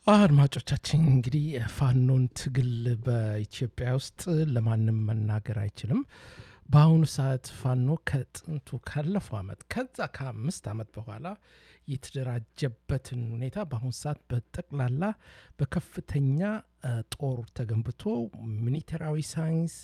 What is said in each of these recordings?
አድማጮቻችን እንግዲህ ፋኖን ትግል በኢትዮጵያ ውስጥ ለማንም መናገር አይችልም። በአሁኑ ሰዓት ፋኖ ከጥንቱ ካለፈው ዓመት ከዛ ከ5 ዓመት በኋላ የተደራጀበትን ሁኔታ በአሁኑ ሰዓት በጠቅላላ በከፍተኛ ጦር ተገንብቶ ሚሊተራዊ ሳይንስ፣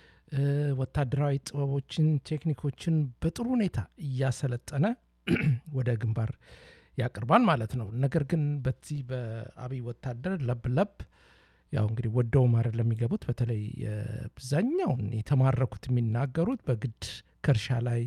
ወታደራዊ ጥበቦችን፣ ቴክኒኮችን በጥሩ ሁኔታ እያሰለጠነ ወደ ግንባር ያቀርባል ማለት ነው። ነገር ግን በዚህ በአብይ ወታደር ለብ ያው እንግዲህ ወደው ማረ ለሚገቡት በተለይ አብዛኛውን የተማረኩት የሚናገሩት በግድ ከእርሻ ላይ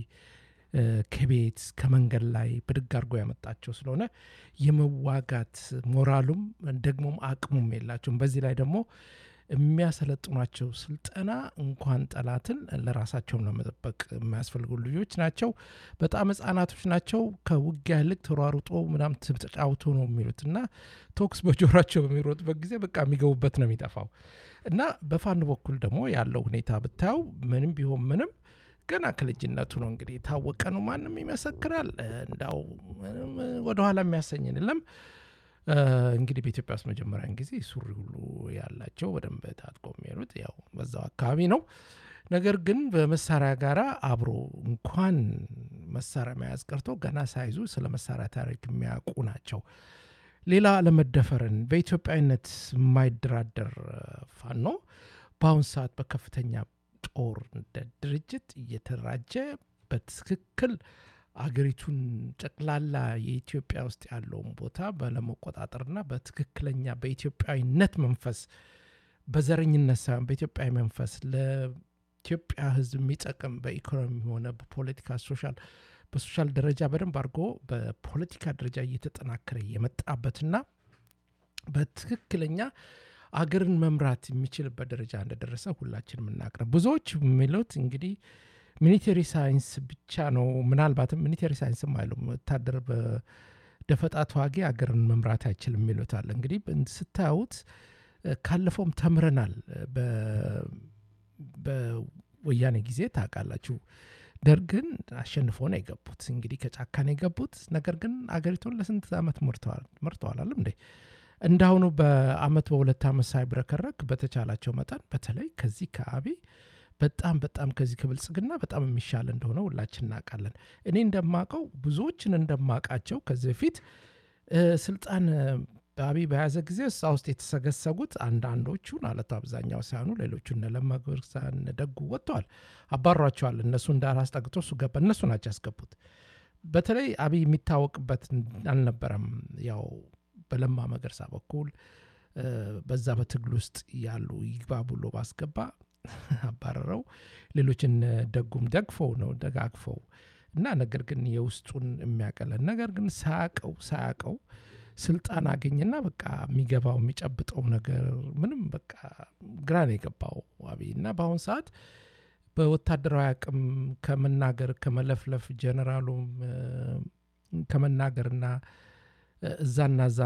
ከቤት ከመንገድ ላይ ብድግ አድርጎ ያመጣቸው ስለሆነ የመዋጋት ሞራሉም ደግሞም አቅሙም የላቸውም። በዚህ ላይ ደግሞ የሚያሰለጥኗቸው ስልጠና እንኳን ጠላትን ለራሳቸውም ለመጠበቅ የማያስፈልጉ ልጆች ናቸው። በጣም ህጻናቶች ናቸው። ከውጊያ ይልቅ ተሯሩጦ ምናምን ተጫውቶ ነው የሚሉት እና ቶክስ በጆሯቸው በሚሮጡበት ጊዜ በቃ የሚገቡበት ነው የሚጠፋው። እና በፋኖ በኩል ደግሞ ያለው ሁኔታ ብታየው ምንም ቢሆን ምንም ገና ከልጅነቱ ነው እንግዲህ የታወቀ ነው። ማንም ይመሰክራል። እንዳው ወደኋላ የሚያሰኝን የለም። እንግዲህ በኢትዮጵያ ውስጥ መጀመሪያን ጊዜ ሱሪ ሁሉ ያላቸው በደንብ ታጥቆ የሚሄዱት ያው በዛው አካባቢ ነው። ነገር ግን በመሳሪያ ጋራ አብሮ እንኳን መሳሪያ መያዝ ቀርቶ ገና ሳይዙ ስለ መሳሪያ ታሪክ የሚያውቁ ናቸው። ሌላ ለመደፈርን በኢትዮጵያዊነት የማይደራደር ፋኖ በአሁን ሰዓት በከፍተኛ ጦር እንደ ድርጅት እየተራጀ በትክክል አገሪቱን ጠቅላላ የኢትዮጵያ ውስጥ ያለውን ቦታ ለመቆጣጠርና በትክክለኛ በኢትዮጵያዊነት መንፈስ በዘረኝነት ሳይሆን በኢትዮጵያዊ መንፈስ ለኢትዮጵያ ሕዝብ የሚጠቅም በኢኮኖሚ ሆነ በፖለቲካ በሶሻል ደረጃ በደንብ አድርጎ በፖለቲካ ደረጃ እየተጠናከረ የመጣበትና በትክክለኛ አገርን መምራት የሚችልበት ደረጃ እንደደረሰ ሁላችንም እናቅረብ። ብዙዎች የሚሉት እንግዲህ ሚሊቴሪ ሳይንስ ብቻ ነው። ምናልባትም ሚሊቴሪ ሳይንስም አይሉም። ወታደር በደፈጣ ተዋጊ አገርን መምራት አይችልም ይሉታል። እንግዲህ ስታዩት ካለፈውም ተምረናል። በወያኔ ጊዜ ታውቃላችሁ፣ ደርግን አሸንፎ ነው የገቡት። እንግዲህ ከጫካ ነው የገቡት። ነገር ግን አገሪቱን ለስንት ዓመት መርተዋል አለም እንዴ። እንዳሁኑ በአመት በሁለት ዓመት ሳይብረከረክ በተቻላቸው መጠን በተለይ ከዚህ ከአብይ በጣም ከዚህ ከብልጽግና በጣም የሚሻል እንደሆነ ሁላችን እናውቃለን። እኔ እንደማውቀው ብዙዎችን እንደማውቃቸው ከዚህ በፊት ስልጣን በአብይ በያዘ ጊዜ እሳ ውስጥ የተሰገሰጉት አንዳንዶቹ ማለት አብዛኛው ሳይሆኑ ሌሎቹ እነ ለማ ገርሳ እነ ደጉ ወጥተዋል፣ አባሯቸዋል። እነሱ እንዳላስጠግቶ እሱ ገባ። እነሱ ናቸው ያስገቡት። በተለይ አብይ የሚታወቅበት አልነበረም። ያው በለማ መገርሳ በኩል በዛ በትግል ውስጥ ያሉ ይግባ ብሎ ባስገባ አባረረው። ሌሎችን ደጉም ደግፈው ነው ደጋግፈው እና ነገር ግን የውስጡን የሚያቀለን ነገር ግን ሳያቀው ስልጣን አገኘና በቃ የሚገባው የሚጨብጠው ነገር ምንም በቃ ግራ ነው የገባው አብይ። እና በአሁን ሰዓት በወታደራዊ አቅም ከመናገር ከመለፍለፍ ጀነራሉም ከመናገርና እዛና እዛ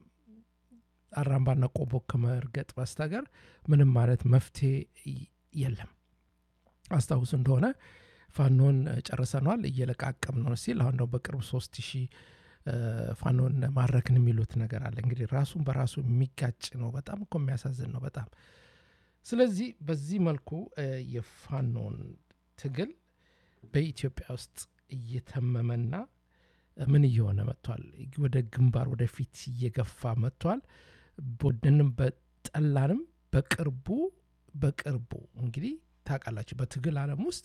አራምባና ቆቦ ከመርገጥ በስተቀር ምንም ማለት መፍትሄ የለም። አስታውሱ እንደሆነ ፋኖን ጨርሰኗል እየለቃቀም ነው ሲል አሁን ነው በቅርብ 3000 ፋኖን ማረክን የሚሉት ነገር አለ። እንግዲህ ራሱን በራሱ የሚጋጭ ነው። በጣም እኮ የሚያሳዝን ነው በጣም። ስለዚህ በዚህ መልኩ የፋኖን ትግል በኢትዮጵያ ውስጥ እየተመመና ምን እየሆነ መጥቷል፣ ወደ ግንባር ወደፊት እየገፋ መጥቷል። ወደንም በጠላንም በቅርቡ እንግዲህ ታውቃላችሁ በትግል ዓለም ውስጥ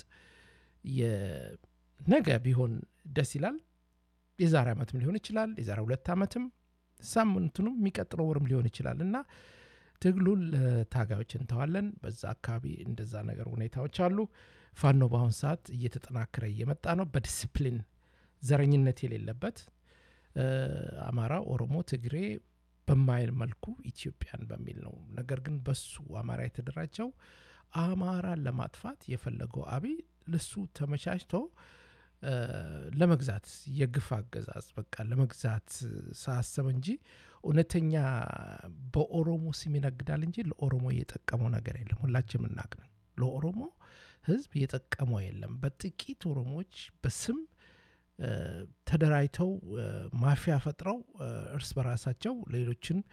ነገ ቢሆን ደስ ይላል። የዛሬ ዓመትም ሊሆን ይችላል፣ የዛሬ 2 ዓመትም ሳምንቱንም የሚቀጥለው ወርም ሊሆን ይችላል እና ትግሉን ለታጋዮች እንተዋለን። በዛ አካባቢ እንደዛ ነገር ሁኔታዎች አሉ። ፋኖ በአሁን ሰዓት እየተጠናከረ እየመጣ ነው በዲስፕሊን ዘረኝነት የሌለበት አማራ፣ ኦሮሞ፣ ትግሬ በማይል መልኩ ኢትዮጵያን በሚል ነው። ነገር ግን በሱ አማራ የተደራጀው አማራን ለማጥፋት የፈለገው አብይ ለሱ ተመቻችቶ ለመግዛት የግፍ አገዛዝ በቃ ለመግዛት ሳሰብ እንጂ እውነተኛ በኦሮሞ ስም ይነግዳል እንጂ ለኦሮሞ የጠቀመው ነገር የለም። ሁላችንም እናውቃለን። ለኦሮሞ ህዝብ የጠቀመው የለም። በጥቂት ኦሮሞዎች በስም ተደራጅተው ማፊያ ፈጥረው እርስ በራሳቸው ሌሎችን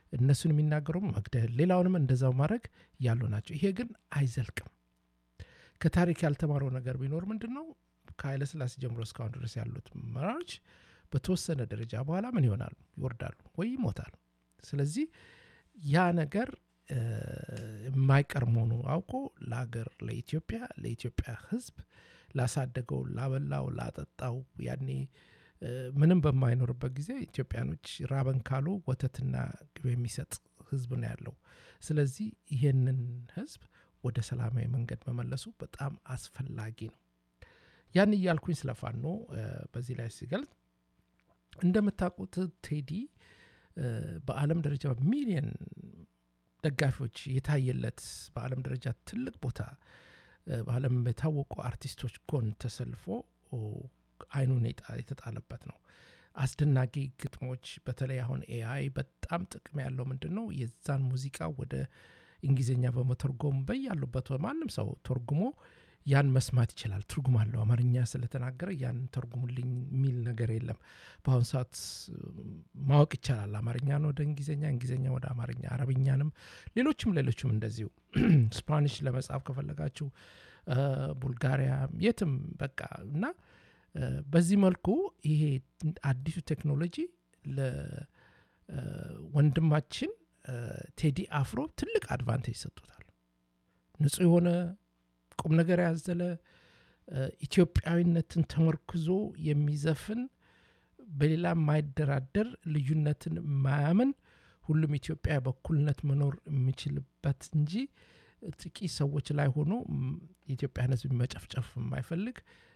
እነሱን የሚናገሩ መግደል፣ ሌላውንም እንደዛው ማድረግ ያሉ ናቸው። ይሄ ግን አይዘልቅም። ከታሪክ ያልተማረው ነገር ቢኖር ምንድን ነው? ከኃይለ ሥላሴ ጀምሮ እስካሁን ድረስ ያሉት መራሮች በተወሰነ ደረጃ በኋላ ምን ይሆናሉ? ይወርዳሉ ወይ ይሞታሉ። ስለዚህ ያ ነገር የማይቀር መሆኑ አውቆ ለሀገር ለኢትዮጵያ ሕዝብ ላሳደገው፣ ላበላው፣ ላጠጣው ያኔ ምንም በማይኖርበት ጊዜ ኢትዮጵያኖች ራበን ካሉ ወተትና ቅቤ የሚሰጥ ሕዝብ ነው ያለው። ስለዚህ ይህንን ሕዝብ ወደ ሰላማዊ መንገድ መመለሱ በጣም አስፈላጊ ነው። ያን እያልኩኝ ስለ ፋኖ በዚህ ላይ ሲገልጽ እንደምታውቁት ቴዲ በዓለም ደረጃ ሚሊየን ደጋፊዎች የታየለት በዓለም ደረጃ ትልቅ ቦታ በዓለም የታወቁ አርቲስቶች ጎን ተሰልፎ አይኑን የተጣለበት ነው። አስደናቂ ግጥሞች፣ በተለይ አሁን ኤአይ በጣም ጥቅም ያለው ምንድን ነው? የዛን ሙዚቃ ወደ እንግሊዝኛ በመተርጎም በያሉበት ማንም ሰው ተርጉሞ ያን መስማት ይችላል። ትርጉም አለው። አማርኛ ስለተናገረ ያን ተርጉሙልኝ የሚል ነገር የለም። በአሁኑ ሰዓት ማወቅ ይቻላል። አማርኛን ወደ እንግሊዝኛ፣ እንግሊዝኛ ወደ አማርኛ፣ አረብኛንም ሌሎችም እንደዚሁ ስፓኒሽ ለመጻፍ ከፈለጋችሁ ቡልጋሪያ፣ የትም በቃ እና በዚህ መልኩ ይሄ አዲሱ ቴክኖሎጂ ለወንድማችን ቴዲ አፍሮ ትልቅ አድቫንቴጅ ሰጥቶታል። ንጹህ የሆነ ቁም ነገር ያዘለ ኢትዮጵያዊነትን ተመርክዞ የሚዘፍን በሌላ የማይደራደር ልዩነትን የማያምን ሁሉም ኢትዮጵያ በኩልነት መኖር የሚችልበት እንጂ ጥቂት ሰዎች ላይ ሆኖ የኢትዮጵያን ሕዝብ መጨፍጨፍ የማይፈልግ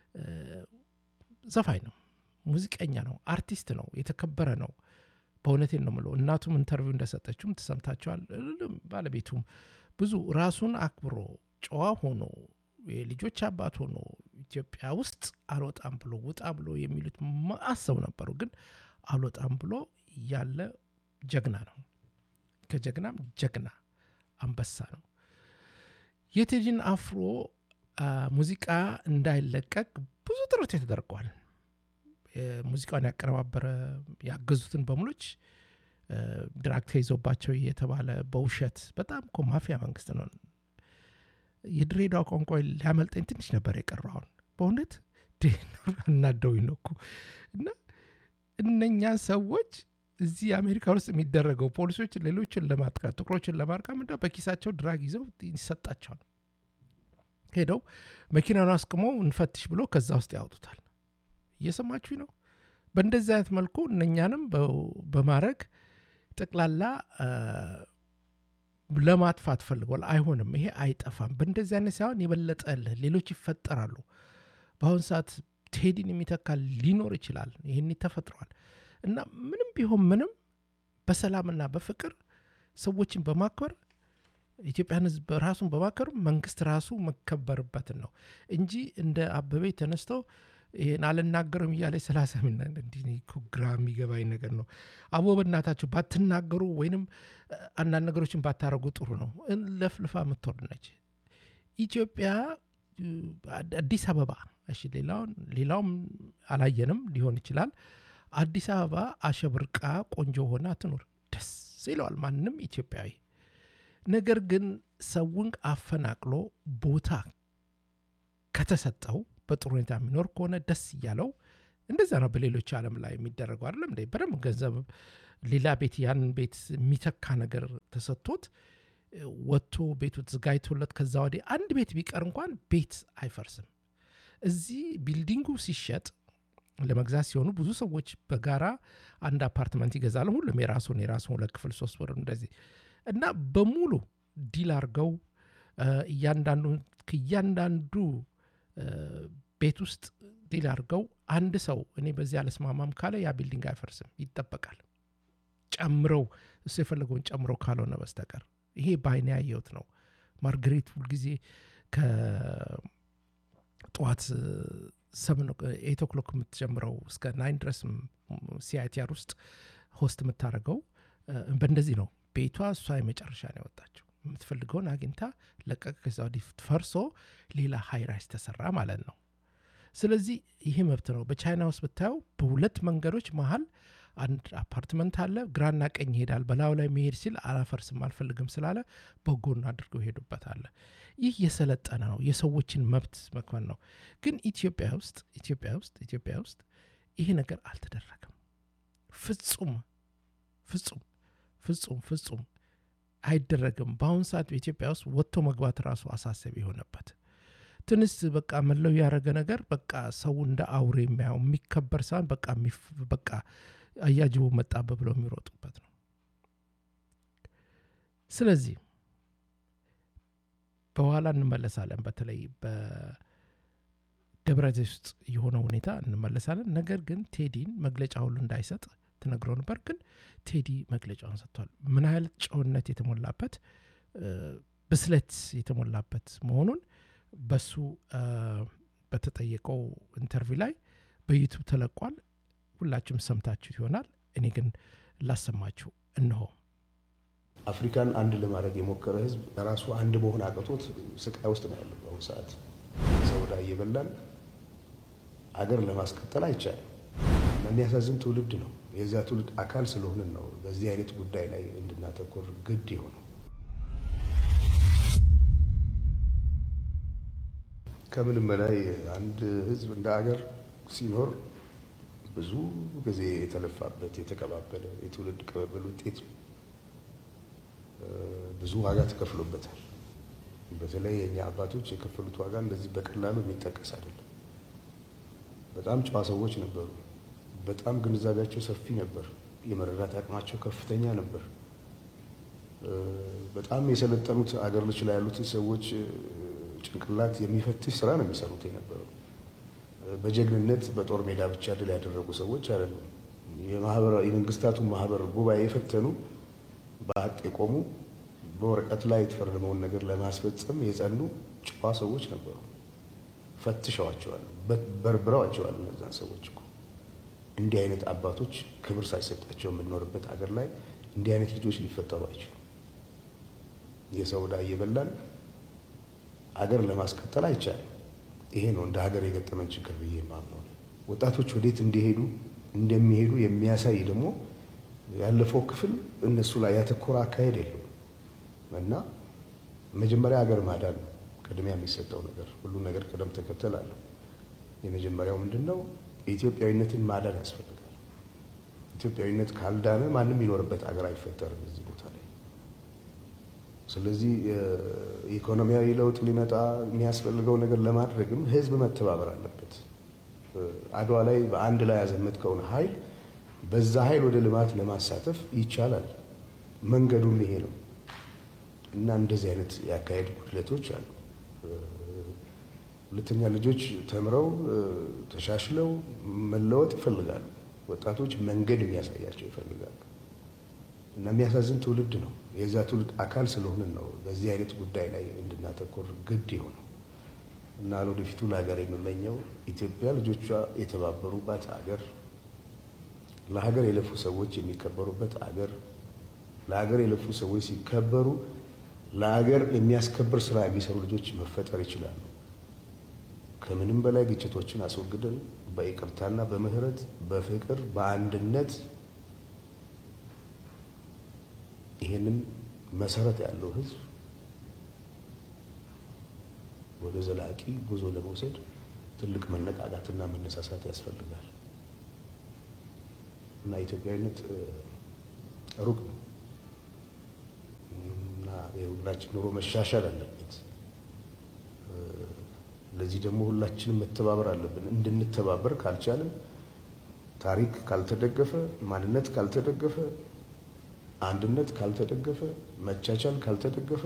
ዘፋኝ ነው፣ ሙዚቀኛ ነው፣ አርቲስት ነው፣ የተከበረ ነው። በእውነቴን ነው የምለው። እናቱም ኢንተርቪው እንደሰጠችውም ተሰምታችኋል። ባለቤቱም ብዙ ራሱን አክብሮ ጨዋ ሆኖ የልጆች አባት ሆኖ ኢትዮጵያ ውስጥ አልወጣም ብሎ ውጣ ብሎ የሚሉት ማአሰብ ነበሩ። ግን አልወጣም ብሎ ያለ ጀግና ነው። ከጀግናም ጀግና አንበሳ ነው። የቴዲን አፍሮ ሙዚቃ እንዳይለቀቅ ብዙ ጥረት ተደርጓል። ሙዚቃውን ያቀነባበረ ያገዙትን በሙሎች ድራግ ተይዞባቸው እየተባለ በውሸት በጣም እኮ ማፊያ መንግስት ነው። የድሬዳዋ ቋንቋ ሊያመልጠኝ ትንሽ ነበር የቀረውን በእውነት እናደውኝ ነው እኮ። እና እነኛ ሰዎች እዚህ አሜሪካ ውስጥ የሚደረገው ፖሊሶች ሌሎችን ለማጥቃት ጥቁሮችን ለማርቃት ምንድነው በኪሳቸው ድራግ ይዘው ይሰጣቸዋል። ሄደው መኪናውን አስቅመው እንፈትሽ ብሎ ከዛ ውስጥ ያወጡታል። እየሰማችሁ ነው። በእንደዚህ አይነት መልኩ እነኛንም በማድረግ ጠቅላላ ለማጥፋት ፈልጓል። አይሆንም፣ ይሄ አይጠፋም። በእንደዚህ አይነት ሳይሆን የበለጠ ሌሎች ይፈጠራሉ። በአሁን ሰዓት ቴዲን የሚተካ ሊኖር ይችላል። ይህን ተፈጥሯል። እና ምንም ቢሆን ምንም በሰላምና በፍቅር ሰዎችን በማክበር ኢትዮጵያን ሕዝብ ራሱን በማክበር መንግስት ራሱ መከበርበትን ነው እንጂ እንደ አበቤ ተነስተው ይሄን አልናገርም እያለ 30 ሚሊዮን እንዲህ ግራ የሚገባኝ ነገር ነው። አቦ በእናታችሁ ባትናገሩ ወይንም አንዳንድ ነገሮችን ባታረጉ ጥሩ ነው። ለፍልፋ የምትወርድ ነች ኢትዮጵያ። አዲስ አበባ እሺ፣ ሌላውም አላየንም ሊሆን ይችላል። አዲስ አበባ አሸብርቃ ቆንጆ ሆና ትኖር፣ ደስ ይለዋል ማንም ኢትዮጵያዊ። ነገር ግን ሰውን አፈናቅሎ ቦታ ከተሰጠው በጥሩ ሁኔታ የሚኖር ከሆነ ደስ እያለው እንደዛ ነው በሌሎች ዓለም ላይ የሚደረገው አይደለም እንዴ? በደንብ ገንዘብ ሌላ ቤት ያንን ቤት የሚተካ ነገር ተሰጥቶት ወጥቶ ቤቱ ተዘጋጅቶለት ከዛ ወዲህ አንድ ቤት ቢቀር እንኳን ቤት አይፈርስም። እዚህ ቢልዲንጉ ሲሸጥ ለመግዛት ሲሆኑ ብዙ ሰዎች በጋራ አንድ አፓርትመንት ይገዛሉ። ሁሉም የራሱን 2 ክፍል 3 ወር እንደዚህ እና በሙሉ ዲል አድርገው እያንዳንዱ ቤት ውስጥ ዲል አድርገው አንድ ሰው እኔ በዚህ አልስማማም ካለ ያ ቢልዲንግ አይፈርስም፣ ይጠበቃል። ጨምረው እሱ የፈለገውን ጨምረው ካልሆነ በስተቀር ይሄ በዓይኔ ያየሁት ነው። ማርገሬት ሁልጊዜ ከጠዋት 8 o'clock የምትጀምረው እስከ 9 ድረስ ሲአይቲአር ውስጥ ሆስት የምታደርገው በእንደዚህ ነው። ቤቷ እሷ የመጨረሻ ነው የወጣችው። የምትፈልገውን አግኝታ ለቀቅ። ከዛ ወዲህ ፈርሶ ሌላ ሃይራይስ ተሰራ ማለት ነው። ስለዚህ ይሄ መብት ነው። በቻይና ውስጥ ብታየው በሁለት መንገዶች መሀል አንድ አፓርትመንት አለ፣ ግራና ቀኝ ይሄዳል። በላዩ ላይ መሄድ ሲል አላፈርስም አልፈልግም ስላለ በጎን አድርገው ይሄዱበታል። ይህ የሰለጠነ ነው፣ የሰዎችን መብት መክፈል ነው። ግን ኢትዮጵያ ውስጥ ይሄ ነገር አልተደረገም። ፍጹም ፍጹም ፍጹም ፍጹም አይደረግም። በአሁን ሰዓት በኢትዮጵያ ውስጥ ወጥቶ መግባት ራሱ አሳሳቢ የሆነበት ትንሽ በቃ መለው ያደረገ ነገር በቃ ሰው እንደ አውሬ የሚያው የሚከበር ሳይሆን በቃ አያጅቡ መጣበ ብለው የሚሮጡበት ነው። ስለዚህ በኋላ እንመለሳለን። በተለይ በደብረ ዘይት ውስጥ የሆነው ሁኔታ እንመለሳለን። ነገር ግን ቴዲን መግለጫ ሁሉ እንዳይሰጥ ተነግሮ ነበር። ግን ቴዲ መግለጫውን ሰጥቷል። ምን ያህል ጨውነት የተሞላበት ብስለት የተሞላበት መሆኑን በሱ በተጠየቀው ኢንተርቪው ላይ በዩቲዩብ ተለቋል። ሁላችሁም ሰምታችሁ ይሆናል። እኔ ግን ላሰማችሁ እነሆ። አፍሪካን አንድ ለማድረግ የሞከረ ህዝብ ለራሱ አንድ መሆን አቅቶት ስቃይ ውስጥ ነው ያለው። በአሁኑ ሰዓት ሰውዳ እየበላን አገር ለማስቀጠል አይቻልም። የሚያሳዝን ትውልድ ነው። የዚያ ትውልድ አካል ስለሆንን ነው በዚህ አይነት ጉዳይ ላይ እንድናተኮር ግድ የሆነው። ከምንም በላይ አንድ ህዝብ እንደ አገር ሲኖር ብዙ ጊዜ የተለፋበት የተቀባበለ የትውልድ ቅብብል ውጤት ብዙ ዋጋ ተከፍሎበታል። በተለይ የኛ አባቶች የከፈሉት ዋጋ እንደዚህ በቀላሉ የሚጠቀስ አይደለም። በጣም ጨዋ ሰዎች ነበሩ። በጣም ግንዛቤያቸው ሰፊ ነበር። የመረዳት አቅማቸው ከፍተኛ ነበር። በጣም የሰለጠኑት አገር ልጅ ላይ ያሉት ሰዎች ጭንቅላት የሚፈትሽ ስራ ነው የሚሰሩት የነበረው። በጀግንነት በጦር ሜዳ ብቻ ድል ያደረጉ ሰዎች አይደሉም። የመንግስታቱን ማህበር ጉባኤ የፈተኑ በሀቅ የቆሙ በወረቀት ላይ የተፈረመውን ነገር ለማስፈጸም የጸኑ ጨዋ ሰዎች ነበሩ። ፈትሸዋቸዋል፣ በርብረዋቸዋል። እነዛን ሰዎች እኮ እንዲህ አይነት አባቶች ክብር ሳይሰጣቸው የምንኖርበት ሀገር ላይ እንዲህ አይነት ልጆች ሊፈጠሩ አይችሉም። የሰው ዕዳ እየበላን ሀገር ለማስቀጠል አይቻልም። ይሄ ነው እንደ ሀገር የገጠመን ችግር ብዬ የማምነው። ወጣቶች ወዴት እንደሚሄዱ የሚያሳይ ደግሞ ያለፈው ክፍል እነሱ ላይ ያተኮረ አካሄድ የለውም እና መጀመሪያ ሀገር ማዳን ነው ቅድሚያ የሚሰጠው ነገር። ሁሉ ነገር ቅደም ተከተል አለው። የመጀመሪያው ምንድነው? ኢትዮጵያዊነትን ማዳን ያስፈልጋል። ኢትዮጵያዊነት ካልዳነ ማንም የሚኖርበት ሀገር አይፈጠርም እዚህ ቦታ ላይ። ስለዚህ ኢኮኖሚያዊ ለውጥ ሊመጣ የሚያስፈልገው ነገር ለማድረግም ህዝብ መተባበር አለበት። አድዋ ላይ በአንድ ላይ ያዘመትከውን ኃይል በዛ ኃይል ወደ ልማት ለማሳተፍ ይቻላል። መንገዱም ይሄ ነው እና እንደዚህ አይነት ያካሄድ ጉድለቶች አሉ። ሁለተኛ ልጆች ተምረው ተሻሽለው መለወጥ ይፈልጋሉ። ወጣቶች መንገድ የሚያሳያቸው ይፈልጋሉ እና የሚያሳዝን ትውልድ ነው። የዛ ትውልድ አካል ስለሆንን ነው በዚህ አይነት ጉዳይ ላይ እንድናተኮር ግድ የሆነው እና ለወደፊቱ ለሀገር የምመኘው ኢትዮጵያ ልጆቿ የተባበሩባት ሀገር፣ ለሀገር የለፉ ሰዎች የሚከበሩበት ሀገር፣ ለሀገር የለፉ ሰዎች ሲከበሩ ለሀገር የሚያስከብር ስራ የሚሰሩ ልጆች መፈጠር ይችላሉ። ከምንም በላይ ግጭቶችን አስወግደን በይቅርታና በምህረት በፍቅር በአንድነት ይሄንን መሰረት ያለው ህዝብ ወደ ዘላቂ ጉዞ ለመውሰድ ትልቅ መነቃቃትና መነሳሳት ያስፈልጋል እና ኢትዮጵያዊነት ሩቅ ነው እና የሁላችን ኑሮ መሻሻል አለበት። ለዚህ ደግሞ ሁላችንም መተባበር አለብን። እንድንተባበር ካልቻልን፣ ታሪክ ካልተደገፈ፣ ማንነት ካልተደገፈ፣ አንድነት ካልተደገፈ፣ መቻቻል ካልተደገፈ፣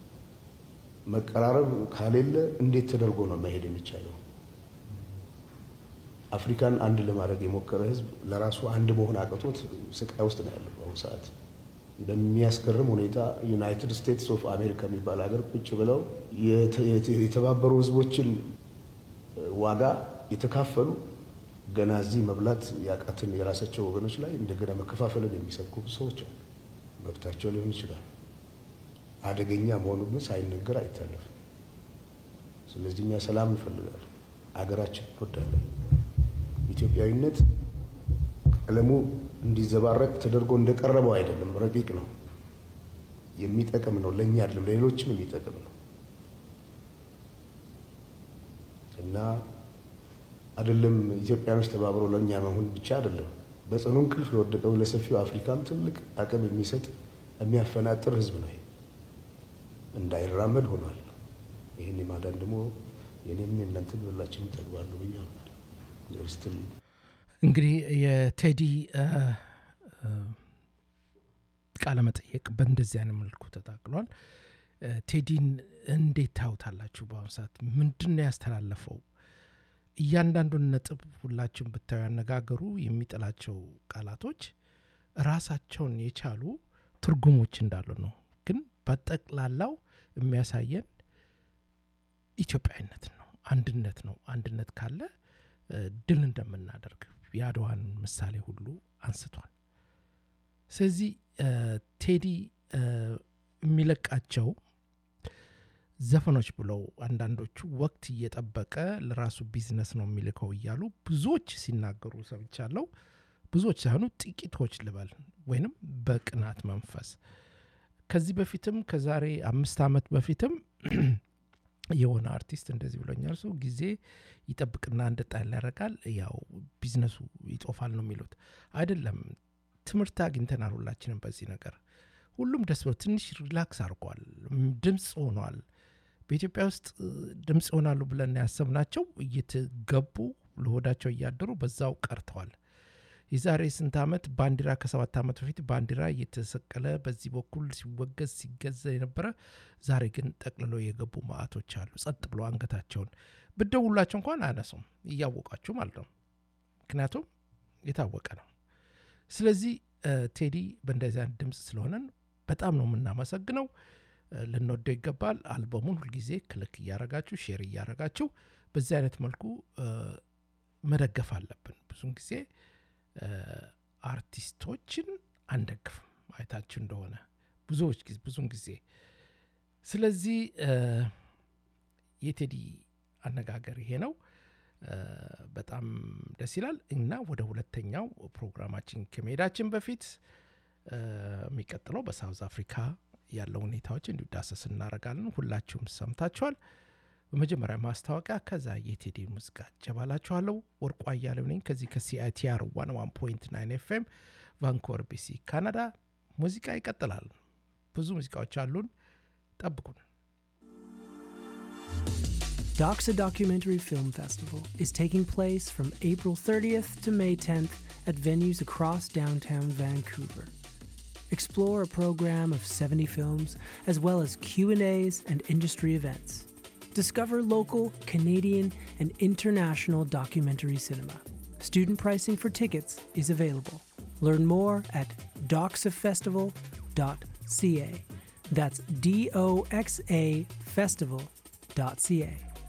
መቀራረብ ካሌለ እንዴት ተደርጎ ነው መሄድ የሚቻለው? አፍሪካን አንድ ለማድረግ የሞከረ ህዝብ ለራሱ አንድ መሆን አቅቶት ስቃይ ውስጥ ነው ያለው በአሁኑ ሰዓት። በሚያስገርም ሁኔታ ዩናይትድ ስቴትስ ኦፍ አሜሪካ የሚባል ሀገር ቁጭ ብለው የተባበሩ ህዝቦችን ዋጋ የተካፈሉ ገና እዚህ መብላት ያቃትን የራሳቸው ወገኖች ላይ እንደገና መከፋፈልን የሚሰብኩ ሰዎች አሉ። መብታቸው ሊሆን ይችላል። አደገኛ መሆኑ ግን ሳይነገር አይታለፍም። ስለዚህ እኛ ሰላም እንፈልጋለን፣ አገራችን እንወዳለን። ኢትዮጵያዊነት ቀለሙ እንዲዘባረቅ ተደርጎ እንደቀረበው አይደለም። ረቂቅ ነው፣ የሚጠቅም ነው። ለእኛ አይደለም ለሌሎችም የሚጠቅም ነው እና አይደለም ኢትዮጵያኖች ተባብረው ለእኛ መሆን ብቻ አይደለም፣ በጽኑ እንቅልፍ ለወደቀው ለሰፊው አፍሪካም ትልቅ አቅም የሚሰጥ የሚያፈናጥር ህዝብ ነው። እንዳይራመድ ሆኗል። ይህን የማዳን ደግሞ የኔም የእናንተን ሁላችንም ተግባር ነው ብዬ አምናለሁ። እንግዲህ የቴዲ ቃለ መጠየቅ በእንደዚህ አይነት መልኩ ተጠቅሏል። ቴዲን እንዴት ታዩታላችሁ? በአሁኑ ሰዓት ምንድን ነው ያስተላለፈው? እያንዳንዱን ነጥብ ሁላችሁም ብታዩ ያነጋገሩ የሚጥላቸው ቃላቶች ራሳቸውን የቻሉ ትርጉሞች እንዳሉ ነው። ግን በጠቅላላው የሚያሳየን ኢትዮጵያዊነት ነው፣ አንድነት ነው። አንድነት ካለ ድል እንደምናደርግ የአድዋን ምሳሌ ሁሉ አንስቷል። ስለዚህ ቴዲ የሚለቃቸው ዘፈኖች ብለው አንዳንዶቹ ወቅት እየጠበቀ ለራሱ ቢዝነስ ነው የሚልከው እያሉ ብዙዎች ሲናገሩ ሰምቻለሁ። ብዙዎች ሳይሆኑ ጥቂቶች ልበል፣ ወይንም በቅናት መንፈስ። ከዚህ በፊትም ከዛሬ 5 ዓመት በፊትም የሆነ አርቲስት እንደዚህ ብሎኛል። ሰው ጊዜ ይጠብቅና እንደጣል ያደርጋል፣ ያው ቢዝነሱ ይጦፋል ነው የሚሉት። አይደለም፣ ትምህርት አግኝተናል ሁላችንም በዚህ ነገር። ሁሉም ደስ ብሎ ትንሽ ሪላክስ አድርጓል፣ ድምፅ ሆኗል። በኢትዮጵያ ውስጥ ድምፅ ይሆናሉ ብለን ያሰብናቸው እየተገቡ ለሆዳቸው እያደሩ በዛው ቀርተዋል። የዛሬ ስንት ዓመት ባንዲራ ከ7 ዓመት በፊት ባንዲራ እየተሰቀለ በዚህ በኩል ሲወገዝ ሲገዛ የነበረ ዛሬ ግን ጠቅልሎ የገቡ ማዕቶች አሉ። ጸጥ ብሎ አንገታቸውን ብደውላቸው እንኳን አያነሱም፣ እያወቃችሁ ማለት ነው። ምክንያቱም የታወቀ ነው። ስለዚህ ቴዲ በእንደዚህ አይነት ድምፅ ስለሆነን በጣም ነው የምናመሰግነው። ልንወደው ይገባል። አልበሙን ሁልጊዜ ክልክ እያረጋችሁ ሼር እያረጋችሁ በዚህ አይነት መልኩ መደገፍ አለብን። ብዙን ጊዜ አርቲስቶችን አንደግፍም አይታችሁ እንደሆነ ብዙን ጊዜ። ስለዚህ የቴዲ አነጋገር ይሄ ነው። በጣም ደስ ይላል እና ወደ ሁለተኛው ፕሮግራማችን ከመሄዳችን በፊት የሚቀጥለው በሳውዝ አፍሪካ ያለው ሁኔታዎች እንዲዳሰስ እናደርጋለን። ሁላችሁም ሰምታችኋል። በመጀመሪያ ማስታወቂያ፣ ከዛ የቴዲ ሙዚቃ ጀባላችኋለሁ። ወርቁ አያሌው ነኝ ከዚህ ከሲአይቲአር 101.9 ኤፍኤም ቫንኮቨር ቢሲ ካናዳ። ሙዚቃ ይቀጥላል። ብዙ ሙዚቃዎች አሉን፣ ጠብቁን። Doxa Documentary Film Festival is taking place from April 30th to May 10th at venues across downtown Vancouver. Explore a program of 70 films as well as Q&As and industry events. Discover local, Canadian, and international documentary cinema. Student pricing for tickets is available. Learn more at doxafestival.ca. That's DOXA festival.ca.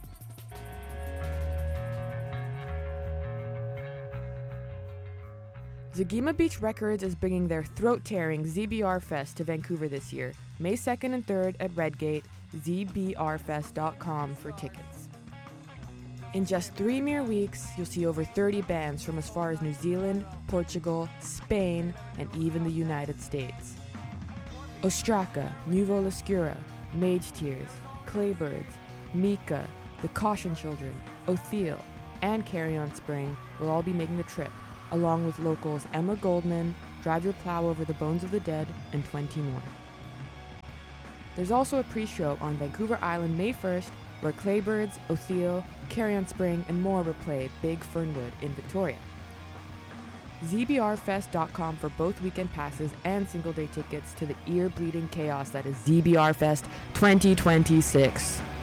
Zagima Beach Records is bringing their throat-tearing ZBR Fest to Vancouver this year, May 2nd and 3rd at Redgate, zbrfest.com for tickets. In just 3 mere weeks, you'll see over 30 bands from as far as New Zealand, Portugal, Spain, and even the United States. Ostraka, Nouveau Lescura, Mage Tears, Claybirds, Mika, The Caution Children, Otheel, and Carry On Spring will all be making the trip, along with locals Emma Goldman, Drive Your Plow Over the Bones of the Dead, and 20 more. There's also a pre-show on Vancouver Island May 1st, where Claybirds, Otheel, Carry On Spring, and more will play Big Fernwood in Victoria. zbrfest.com for both weekend passes and single-day tickets to the ear-bleeding chaos that is ZBR Fest 2026.